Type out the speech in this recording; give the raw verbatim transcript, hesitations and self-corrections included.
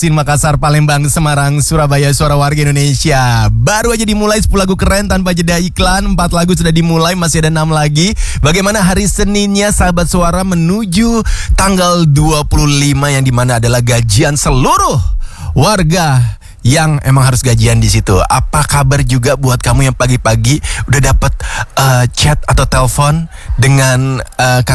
Sin Makassar, Palembang, Semarang, Surabaya, suara warga Indonesia. Baru aja dimulai sepuluh lagu keren tanpa jeda iklan. Empat lagu sudah dimulai, masih ada enam lagi. Bagaimana hari Seninnya sahabat suara menuju tanggal dua puluh lima yang dimana adalah gajian seluruh warga yang emang harus gajian di situ. Apa kabar juga buat kamu yang pagi-pagi udah dapat uh, chat atau telepon dengan uh,